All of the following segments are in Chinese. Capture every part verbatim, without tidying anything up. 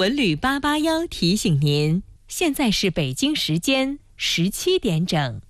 文旅八八幺提醒您，现在是北京时间十七点整。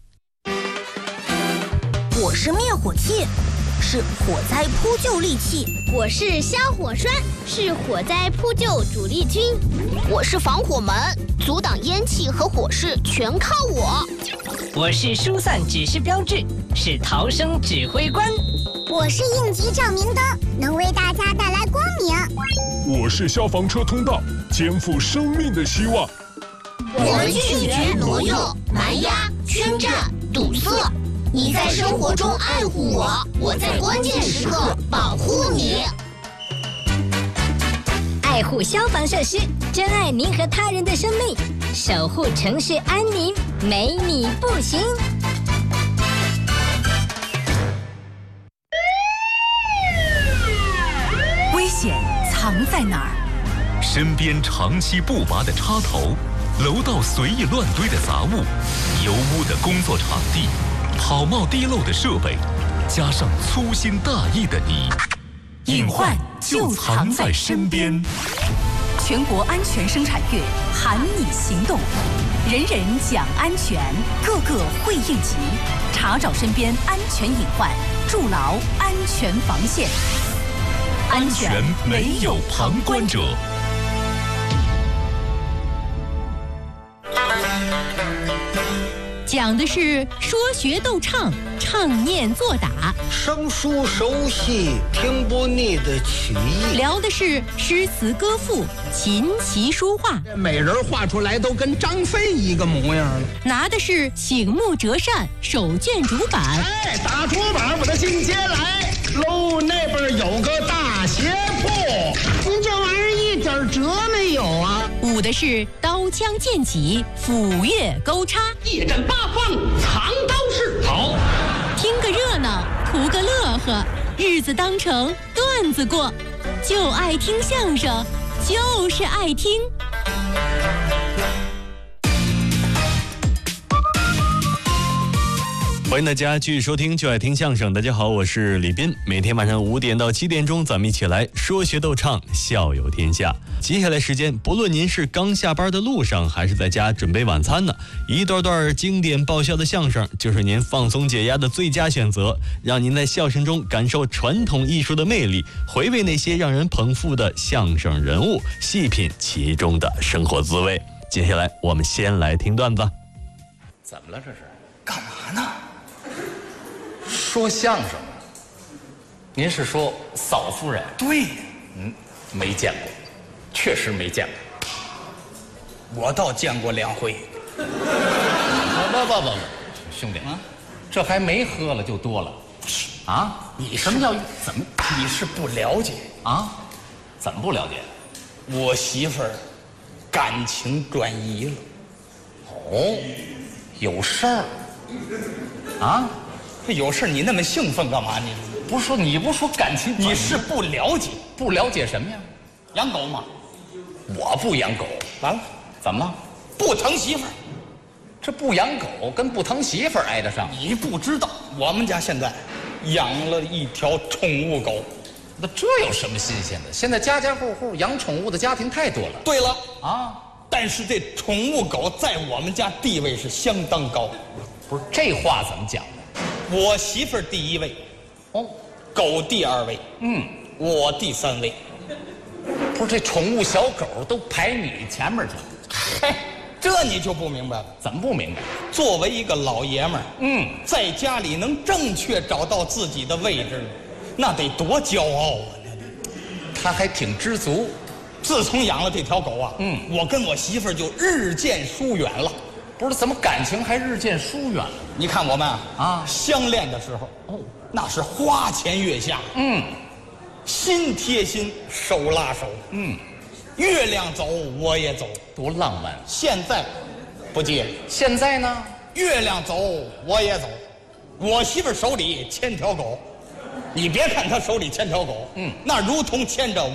我是灭火器，是火灾扑救利器； 我是消火栓，是火灾扑救主力军； 我是防火门，阻挡烟气和火势全靠我； 我是疏散指示标志，是逃生指挥官； 我是应急照明灯，能为大家带来光明； 我是消防车通道，肩负生命的希望。 我们拒绝挪用、蛮压、圈占、堵塞。你在生活中爱护我，我在关键时刻保护你。 爱护消防设施，珍爱您和他人的生命，守护城市安宁，没你不行。 危险藏在哪儿？ 身边长期不拔的插头，楼道随意乱堆的杂物，油污的工作场地，跑冒滴漏的设备，加上粗心大意的你， 隐患就藏在身边。全国安全生产月喊你行动，人人讲安全，个个会应急，查找身边安全隐患，筑牢安全防线。 安全没有旁观者。 讲的是说学逗唱，唱念做打， 生疏熟悉，听不腻的曲艺。 聊的是诗词歌赋，琴棋书画， 美人画出来都跟张飞一个模样了。 拿的是醒目折扇，手卷竹板。 哎，打竹板我的进阶来喽，那边有个大鞋铺，您这玩意儿一点辙没有啊。 舞的是刀枪剑戟，斧钺钩叉， 一阵八方藏刀式。好， 听个热闹，图个乐呵，日子当成段子过，就爱听相声，就是爱听。 欢迎大家继续收听就爱听相声。大家好，我是李斌。每天晚上五点到七点钟，咱们一起来说学逗唱，笑有天下。接下来时间，不论您是刚下班的路上，还是在家准备晚餐呢，一段段经典爆笑的相声就是您放松解压的最佳选择，让您在笑声中感受传统艺术的魅力，回味那些让人捧腹的相声人物，细品其中的生活滋味。接下来我们先来听段子。 怎么了这是？ 干嘛呢？ 说相声，您是说嫂夫人？ 对， 嗯，没见过，确实没见过。 我倒见过两回。 不不不不，兄弟啊，这还没喝了就多了啊！ 你什么叫怎么？ 你是不了解啊？怎么不了解？ 我媳妇儿感情转移了。 哦，有事儿啊？ 有事你那么兴奋干嘛？你不是说你不说感情， 你是不了解， 不了解什么呀？ 养狗嘛。 我不养狗， 完了， 怎么了？ 不疼媳妇儿。 这不养狗跟不疼媳妇儿挨得上？ 你不知道，我们家现在养了一条宠物狗。 那这有什么新鲜的？现在家家户户养宠物的家庭太多了。 对了啊， 但是这宠物狗在我们家地位是相当高。 不是，这话怎么讲的？ 我媳妇儿第一位， 哦， 狗第二位， 嗯， 我第三位。 不是，这宠物小狗都排你前面去了。 嘿，这你就不明白了。 怎么不明白？ 作为一个老爷们儿， 嗯， 在家里能正确找到自己的位置，那得多骄傲啊！ 他还挺知足。 自从养了这条狗啊， 嗯， 我跟我媳妇儿就日渐疏远了。 不是，怎么感情还日渐疏远了？ 你看我们啊， 啊相恋的时候， 哦， 那是花前月下， 嗯， 心贴心，手拉手， 嗯， 月亮走我也走， 多浪漫。 现在不接了。 现在呢？ 月亮走我也走，我媳妇儿手里牵条狗，你别看她手里牵条狗， 嗯， 那如同牵着